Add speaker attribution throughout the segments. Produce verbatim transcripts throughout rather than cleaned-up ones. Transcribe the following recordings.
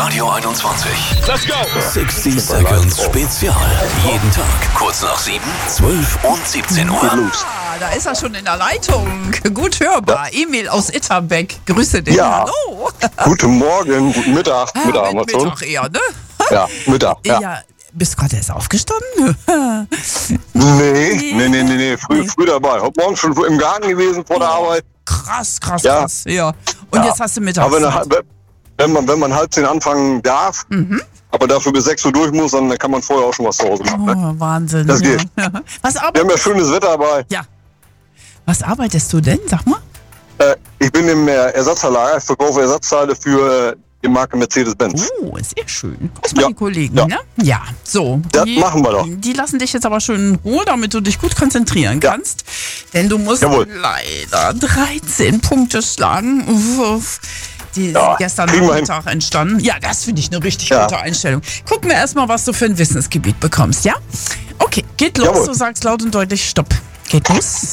Speaker 1: Radio einundzwanzig.
Speaker 2: Let's go!
Speaker 1: sechzig Seconds Spezial. Jeden Tag kurz nach sieben, zwölf und siebzehn Uhr.
Speaker 3: Ah, da ist er schon in der Leitung. Gut hörbar. Ja. Emil aus Itterbeck. Grüße dich.
Speaker 4: Ja.
Speaker 3: Hallo.
Speaker 4: Guten Morgen, guten Mittag.
Speaker 3: Ah,
Speaker 4: Mittag,
Speaker 3: mit
Speaker 4: Amazon.
Speaker 3: Mittag eher, ne?
Speaker 4: Ja, Mittag. Ja.
Speaker 3: Ja. Bist du gerade erst aufgestanden?
Speaker 4: Nee, nee, nee, nee, nee. Früh, früh dabei. Heute Morgen schon im Garten gewesen vor der Arbeit.
Speaker 3: Krass, krass,
Speaker 4: Ja.
Speaker 3: krass. Ja. Und
Speaker 4: Ja.
Speaker 3: jetzt hast du Mittags.
Speaker 4: Aber wenn, er- wenn, man, wenn man halb zehn anfangen darf,
Speaker 3: Mhm.
Speaker 4: aber dafür bis sechs Uhr durch muss, dann kann man vorher auch schon was zu Hause machen. Ne?
Speaker 3: Oh, Wahnsinn.
Speaker 4: Das
Speaker 3: ja.
Speaker 4: geht.
Speaker 3: Ja. Was
Speaker 4: Wir haben
Speaker 3: arbeitest
Speaker 4: ja schönes Wetter dabei.
Speaker 3: Ja. Was arbeitest du denn? Sag mal.
Speaker 4: Äh, ich bin im äh, Ersatzverlager. Ich verkaufe Ersatzteile für äh, die Marke Mercedes-Benz.
Speaker 3: Oh, sehr schön. Grüß mal
Speaker 4: Ja.
Speaker 3: die Kollegen,
Speaker 4: Ja.
Speaker 3: ne? Ja, so.
Speaker 4: Das
Speaker 3: die,
Speaker 4: machen wir doch.
Speaker 3: Die lassen dich jetzt aber schön in Ruhe, damit du dich gut konzentrieren
Speaker 4: Ja.
Speaker 3: kannst. Denn du musst
Speaker 4: Jawohl.
Speaker 3: leider dreizehn Punkte schlagen. Uff. Die
Speaker 4: Ja,
Speaker 3: sind gestern
Speaker 4: kriegen wir hin.
Speaker 3: Nachmittag entstanden. Ja, das finde ich eine richtig
Speaker 4: Ja.
Speaker 3: gute Einstellung. Gucken wir erstmal, was du für ein Wissensgebiet bekommst, ja? Okay, geht los.
Speaker 4: Jawohl.
Speaker 3: Du sagst laut und deutlich Stopp. Geht los.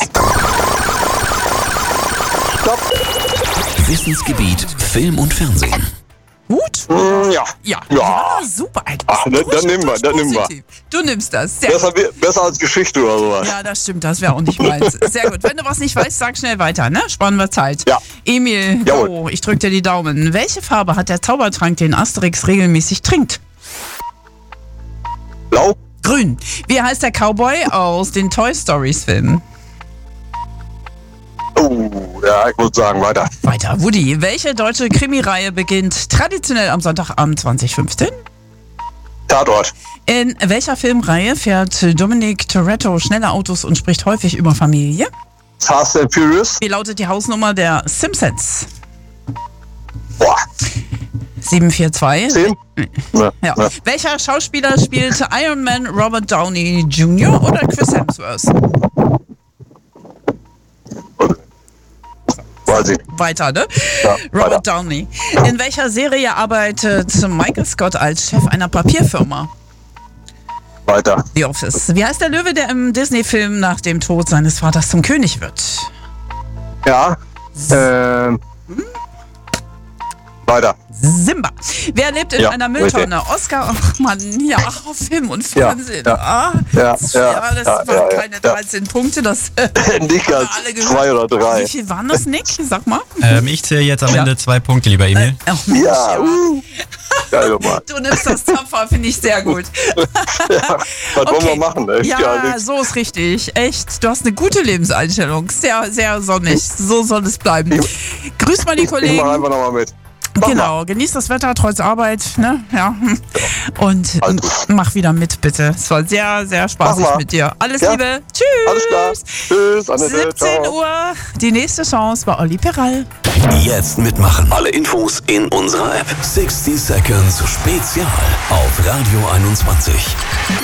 Speaker 4: Stopp.
Speaker 1: Wissensgebiet Film und Fernsehen.
Speaker 3: Gut?
Speaker 4: Mm, ja.
Speaker 3: Ja.
Speaker 4: Ja.
Speaker 3: super. Du
Speaker 4: Ach,
Speaker 3: bist
Speaker 4: dann- dann nehmen wir, dann nehmen wir.
Speaker 3: positiv. Du nimmst das. Sehr
Speaker 4: Besser, besser als Geschichte oder sowas.
Speaker 3: Ja, das stimmt, das wäre auch nicht meins. Sehr gut. Wenn du was nicht weißt, sag schnell weiter, ne? Sparen wir Zeit.
Speaker 4: Ja.
Speaker 3: Emil,
Speaker 4: Jawohl.
Speaker 3: oh, ich drück dir die Daumen. Welche Farbe hat der Zaubertrank, den Asterix regelmäßig trinkt?
Speaker 4: Blau.
Speaker 3: Grün. Wie heißt der Cowboy aus den Toy Stories Filmen?
Speaker 4: Oh, ja, ich würde sagen, weiter.
Speaker 3: Weiter. Woody. Welche deutsche Krimireihe beginnt traditionell am Sonntagabend zwanzig fünfzehn?
Speaker 4: Tatort.
Speaker 3: In welcher Filmreihe fährt Dominic Toretto schnelle Autos und spricht häufig über Familie?
Speaker 4: Fast and Furious.
Speaker 3: Wie lautet die Hausnummer der Simpsons?
Speaker 4: Boah,
Speaker 3: sieben vier zwei.
Speaker 4: zehn? Ja.
Speaker 3: Ja.
Speaker 4: Ja.
Speaker 3: Welcher Schauspieler spielt Iron Man, Robert Downey Junior oder Chris Hemsworth?
Speaker 4: Weiß ich.
Speaker 3: Weiter, ne?
Speaker 4: Ja,
Speaker 3: Robert
Speaker 4: weiter.
Speaker 3: Downey. In welcher Serie arbeitet Michael Scott als Chef einer Papierfirma?
Speaker 4: Weiter.
Speaker 3: The Office. Wie heißt der Löwe, der im Disney-Film nach dem Tod seines Vaters zum König wird?
Speaker 4: Ja. Ähm. Weiter.
Speaker 3: Simba. Wer lebt in
Speaker 4: Ja,
Speaker 3: einer Mülltonne? Oscar, ach Mann, ja, Film und
Speaker 4: Ja,
Speaker 3: Fernsehen.
Speaker 4: ja.
Speaker 3: Ah,
Speaker 4: Ja,
Speaker 3: das,
Speaker 4: ja,
Speaker 3: ja, das
Speaker 4: ja,
Speaker 3: waren
Speaker 4: ja,
Speaker 3: keine
Speaker 4: ja.
Speaker 3: dreizehn Punkte. Das
Speaker 4: Nicht
Speaker 3: haben
Speaker 4: als
Speaker 3: wir alle gehört.
Speaker 4: zwei oder drei.
Speaker 3: Wie viel waren das, Nick? Sag mal.
Speaker 5: Ähm, ich zähle jetzt am
Speaker 3: Ja.
Speaker 5: Ende zwei Punkte, lieber Emil.
Speaker 3: Ach Mensch,
Speaker 4: Ja,
Speaker 3: ja.
Speaker 4: uh. Geil nochmal.
Speaker 3: Du nimmst das tapfer, finde ich sehr gut.
Speaker 4: Ja, was wollen wir machen? Echt
Speaker 3: ja,
Speaker 4: gar nichts.
Speaker 3: so ist richtig. Echt, du hast eine gute Lebenseinstellung. Sehr, sehr sonnig. So soll es bleiben. Grüß mal die
Speaker 4: Ich mach
Speaker 3: Kollegen.
Speaker 4: einfach nochmal mit. Mach
Speaker 3: Genau, genieß das Wetter trotz Arbeit, ne? Ja. Und
Speaker 4: Alles gut.
Speaker 3: mach wieder mit, bitte. Es war sehr, sehr spaßig
Speaker 4: Mach mal.
Speaker 3: mit dir. Alles
Speaker 4: Ja.
Speaker 3: Liebe. Tschüss.
Speaker 4: Alles klar. Tschüss, Annette.
Speaker 3: siebzehn
Speaker 4: Ciao.
Speaker 3: Uhr. Die nächste Chance bei Olli Peral.
Speaker 1: Jetzt mitmachen. Alle Infos in unserer App. sechzig Seconds Spezial auf Radio einundzwanzig.